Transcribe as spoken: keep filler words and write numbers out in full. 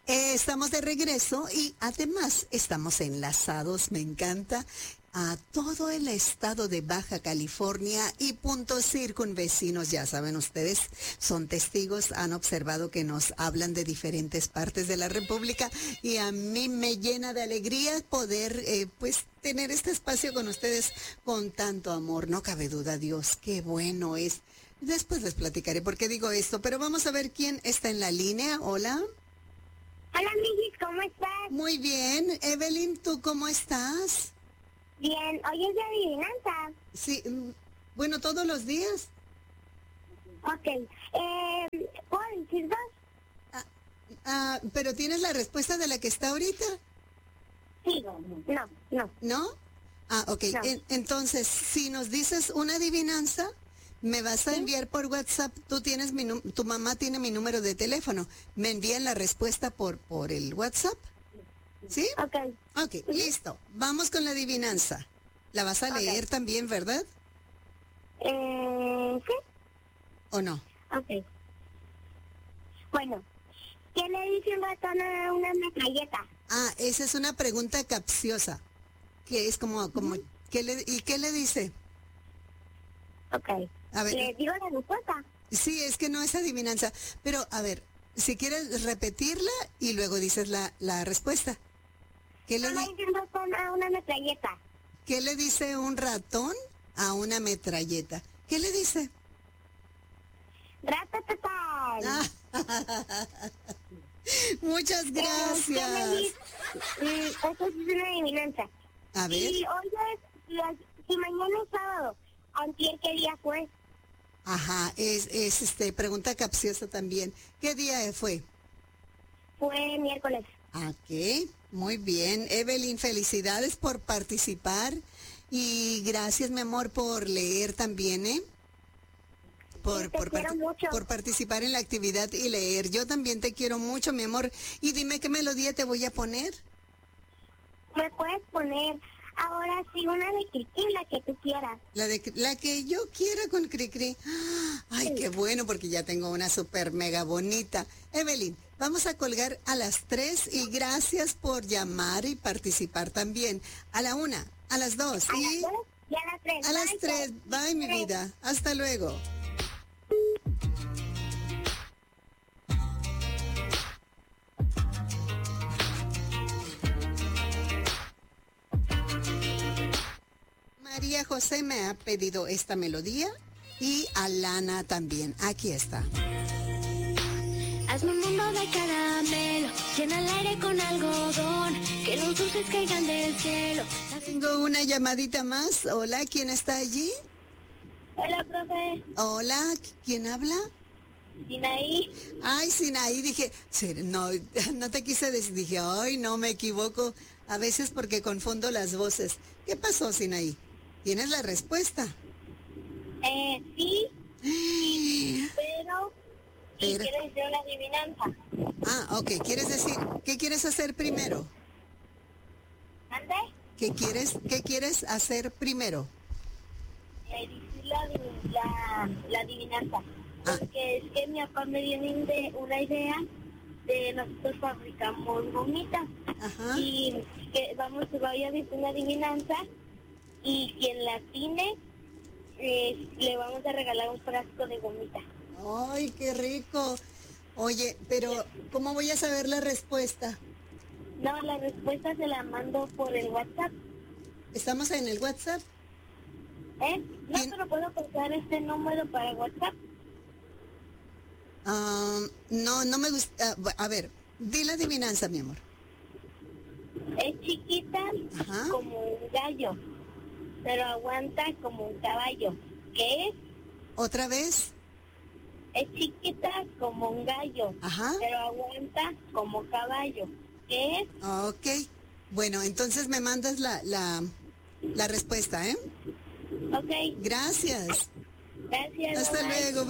Eh, estamos de regreso y además estamos enlazados, me encanta, a todo el estado de Baja California y puntos circunvecinos. Ya saben ustedes, son testigos, han observado que nos hablan de diferentes partes de la República y a mí me llena de alegría poder eh, pues tener este espacio con ustedes con tanto amor. No cabe duda, Dios, qué bueno es. Después les platicaré por qué digo esto, pero vamos a ver quién está en la línea. Hola. Hola, amiguis, ¿cómo estás? Muy bien. Evelyn, ¿tú cómo estás? Bien, hoy es de adivinanza. Sí, mm, bueno, todos los días. Ok, eh, ¿puedo decir dos? Ah, ah, pero ¿tienes la respuesta de la que está ahorita? Sí, no, no. ¿No? Ah, ok. No. En- entonces, si nos dices una adivinanza, me vas a ¿Sí? enviar por WhatsApp. Tú tienes mi, nu- tu mamá tiene mi número de teléfono. Me envían la respuesta por, por el WhatsApp. ¿Sí? Ok, Ok, listo. Vamos con la adivinanza. La vas a Ok. leer también, ¿verdad? eh, sí, ¿O no? ok. Bueno, ¿qué le dice un ratón a una metralleta? Ah, esa es una pregunta capciosa. Que es como, como, ¿qué le, ¿y qué le dice? Ok, A ver, ¿le digo la respuesta? sí, es que no es adivinanza. Pero, a ver, si quieres repetirla y luego dices la, la respuesta. ¿Qué le, ¿Qué le di- dice un ratón a una metralleta? ¿Qué le dice un ratón a una metralleta? ¿Qué le dice? ¡Ratatatán! Ah, muchas Eh, ¿qué le gracias. dice? Mm, Esto sí es una adivinanza. A ver, Si hoy es, si, si mañana es sábado, ¿antier qué día fue? ajá, es, es este, pregunta capciosa también. ¿Qué día fue? Fue miércoles. Ok, muy bien. Evelyn, felicidades por participar y gracias, mi amor, por leer también, ¿eh? Por, Sí, te por, quiero parti- mucho. por participar en la actividad y leer. Yo también te quiero mucho, mi amor. Y dime qué melodía te voy a poner. Me puedes poner ahora sí una de Cristina, la que tú quieras. La de la que yo quiera con Cricri. Ay, Sí. qué bueno, porque ya tengo una súper mega bonita. Evelyn, vamos a colgar a las tres y gracias por llamar y participar también. A la una, a las dos A las y dos y a las tres. a las Bye, tres. Fer. Bye, mi Tres. vida. Hasta luego. María José me ha pedido esta melodía y Alana también. Aquí está. Hazme un mundo de caramelo, llena el aire con algodón, que los dulces caigan del cielo. Tengo una llamadita más. Hola, ¿quién está allí? Hola, profe. Hola, ¿quién habla? Sinaí. Ay, Sinaí, dije, sí, no, no te quise decir, dije, ay, no, me equivoco, a veces porque confundo las voces. ¿Qué pasó, Sinaí? ¿Tienes la respuesta? Eh, sí, pero... ¿Y Pero- quieres decir una adivinanza? Ah, ok, ¿quieres decir, qué quieres hacer primero? ¿Ande? ¿Qué quieres, qué quieres hacer primero? Eh, decir la, adiv- la, la adivinanza. Ah. Porque es que mi papá me dio una ide- una idea de nosotros fabricamos gomitas. Ajá. Y que vamos, voy a decir una adivinanza y quien la tiene eh, le vamos a regalar un frasco de gomita. Ay, qué rico. Oye, pero ¿cómo voy a saber la respuesta? No, la respuesta se la mando por el WhatsApp, ¿Estamos en el WhatsApp? ¿eh? No, Bien. pero puedo pasar este número para WhatsApp. Ah, no, no me gusta. A ver, di la adivinanza, mi amor. Es chiquita Ajá. como un gallo, pero aguanta como un caballo. ¿Qué es? ¿Otra vez? Es chiquita como un gallo, Ajá. pero aguanta como caballo. ¿Qué es? Ok. Bueno, entonces me mandas la, la, la respuesta, ¿eh? Ok, Gracias. gracias. Hasta bye. luego.